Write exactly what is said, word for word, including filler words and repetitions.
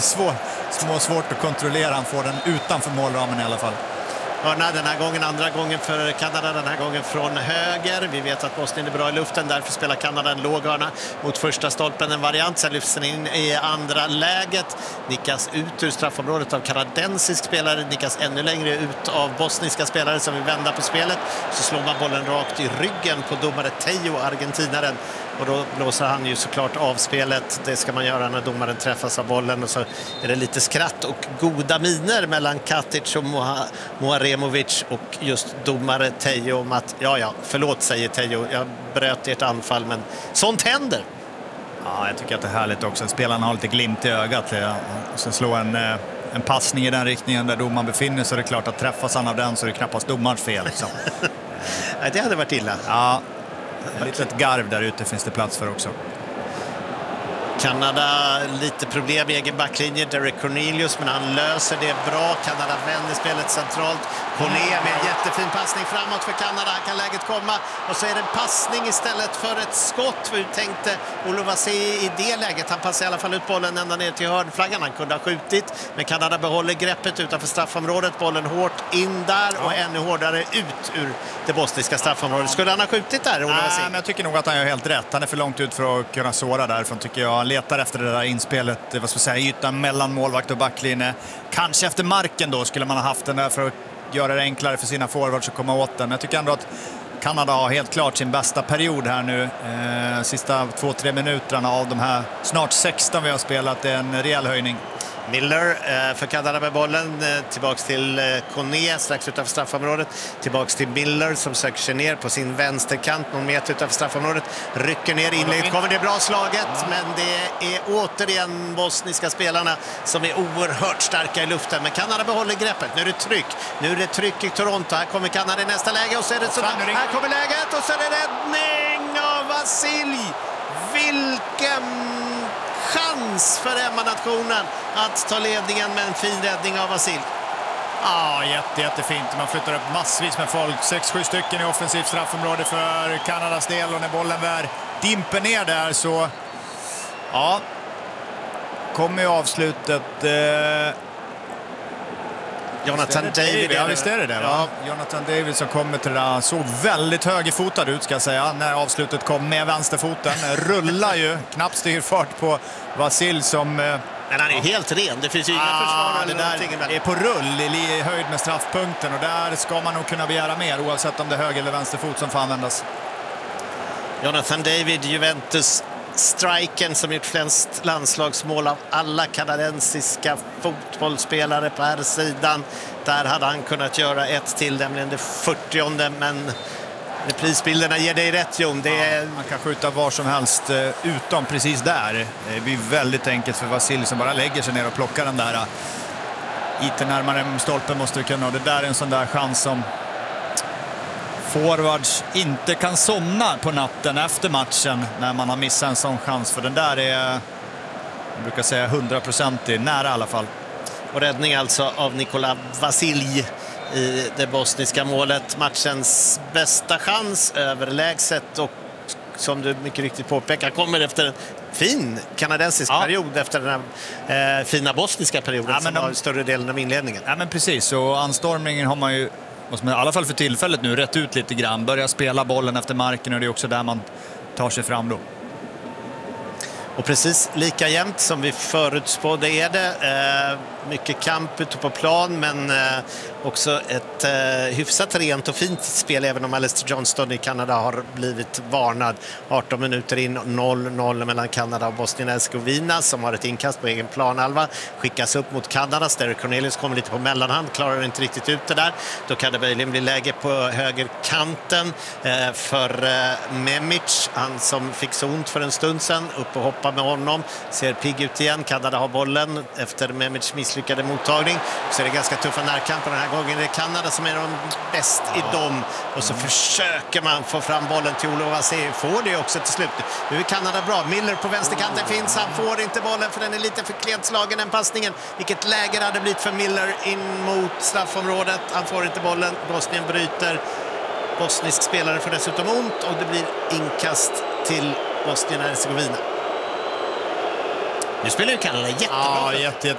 svår, små svårt att kontrollera. Han får den utanför målramen i alla fall. Hörna den här gången, andra gången för Kanada, den här gången från höger. Vi vet att Bosnien är bra i luften, därför spelar Kanada en låg hörna mot första stolpen, en variant. Sen lyfts den in i andra läget, nickas ut ur straffområdet av kanadensisk spelare, nickas ännu längre ut av bosniska spelare som vill vända på spelet. Så slår man bollen rakt i ryggen på domare Teo, argentinaren. Och då blåser han ju såklart av spelet. Det ska man göra när domaren träffas av bollen. Och så är det lite skratt och goda miner mellan Katic och Moharemovic och just domare Teo om att, ja ja, förlåt säger Teo, jag bröt ert anfall, men sånt händer. Ja, jag tycker att det är härligt också. Spelarna har lite glimt i ögat. Så slå en, en passning i den riktningen där domaren befinner sig. Det är klart att träffas han av den så är det knappast domarens fel. Liksom. Nej, det hade varit illa. Ja. Ett litet garv där ute finns det plats för också. Kanada lite problem i egen backlinje. Derek Cornelius, men han löser det bra. Kanada vänder spelet centralt. Corné med en jättefin passning framåt för Kanada. Här kan läget komma. Och så är det en passning istället för ett skott. Hur tänkte Olovasi i det läget? Han passar i alla fall ut bollen ända ner till hörnflaggan. Han kunde ha skjutit. Men Kanada behåller greppet utanför straffområdet. Bollen hårt in där och ja. ännu hårdare ut ur det bosniska straffområdet. Skulle han ha skjutit där, Olovasi? Nej, men jag tycker nog att han gör helt rätt. Han är för långt ut för att kunna såra därifrån, tycker jag. Han letar efter det där inspelet, vad ska jag säga, ytan mellan målvakt och backlinje. Kanske efter marken då skulle man ha haft den där för att göra det enklare för sina forwards att komma åt den. Men jag tycker ändå att Kanada har helt klart sin bästa period här nu. Eh, sista två, tre minuterna av de här snart sexton vi har spelat är en rejäl höjning. Miller eh, för Kanada med bollen, eh, tillbaks till eh, Corné strax utanför straffområdet, tillbaks till Miller som söker sig ner på sin vänsterkant någon meter utanför straffområdet, rycker ner inlägget, kommer det bra slaget, ja. Men det är återigen bosniska spelarna som är oerhört starka i luften, men Kanada behåller greppet. Nu är det tryck, nu är det tryck i Toronto, här kommer Kanada i nästa läge och så är det så där. Här kommer läget och så är det räddning av Vasilj. Vilken chans för hemmanationen att ta ledningen med en fin räddning av Vasilj. Ja, jätte, jättefint. Man flyttar upp massvis med folk. sex sju stycken i offensivt straffområde för Kanadas del. Och när bollen där dimper ner där så... Ja, kommer ju avslutet... Eh... Jonathan David. Ja, visst är det det, va? Ja. Jonathan David som kommer till det där. Såg väldigt högerfotad ut, ska jag säga, när avslutet kom med vänsterfoten. Rullar ju, knappt styrfart på Vasilj som... Men han är ju helt ren, det finns ju inga ah, försvar eller någonting. Det är på rull i höjd med straffpunkten och där ska man nog kunna begära mer oavsett om det är höger eller vänsterfot som får användas. Jonathan David, Juventus striken som gjort flest landslagsmål av alla kanadensiska fotbollsspelare på här sidan. Där hade han kunnat göra ett till, nämligen det fyrtionde, men prisbilderna ger dig rätt, Jon. Det är... ja, man kan skjuta var som helst utom precis där. Det blir väldigt enkelt för Vasilj som bara lägger sig ner och plockar den där. Lite närmare stolpen måste du kunna, och det där är en sån där chans som forwards inte kan somna på natten efter matchen när man har missat en sån chans, för den där är, jag brukar säga, hundraprocentig, nära i alla fall. Och räddning alltså av Nikola Vasilj i det bosniska målet. Matchens bästa chans, överlägset, och som du mycket riktigt påpekar kommer efter en fin kanadensisk ja. period, efter den här eh, fina bosniska perioden ja, som de... var större delen av inledningen. Ja, men precis, och anstormningen har man ju, i alla fall för tillfället nu, rätt ut lite grann. Börjar spela bollen efter marken, och det är också där man tar sig fram då. Och precis lika jämnt som vi förutspådde är det. Eh, mycket kamp ute på plan, men eh, också ett eh, hyfsat rent och fint spel, även om Alistair Johnston i Kanada har blivit varnad. arton minuter in, noll noll mellan Kanada och Bosnien-Hercegovina, som har ett inkast på egen planhalva. Skickas upp mot Kanada. Derek Cornelius kommer lite på mellanhand, klarar inte riktigt ut det där. Då kan det möjligen bli läge på högerkanten eh, för eh, Memic, han som fick så ont för en stund sedan. Upp och hoppa med honom, ser pigg ut igen. Kanada har bollen efter Memic misslyckade mottagning, så är det ganska tuffa närkamper. Den här gången är det Kanada som är de bäst i dem, och så försöker man få fram bollen till Olovasi. Får det också till slut. Nu är Kanada bra. Miller på vänsterkanten finns, han får inte bollen för den är lite för klent slagen, den passningen. Vilket läge det hade blivit för Miller in mot straffområdet. Han får inte bollen, Bosnien bryter. Bosnisk spelare får dessutom ont, och det blir inkast till Bosnien-Hercegovina. Nu spelar ju Kanada jättebra. Ja, jätte, jätte